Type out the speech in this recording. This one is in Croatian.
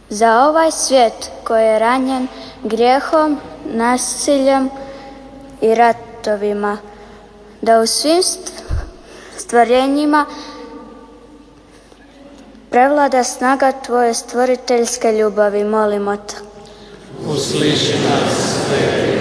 za ovaj svijet koji je ranjen grijehom, nasiljem i ratovima, da u svim stvorenjima prevlada snaga Tvoje stvoriteljske ljubavi, molimo Te. Usliši nas,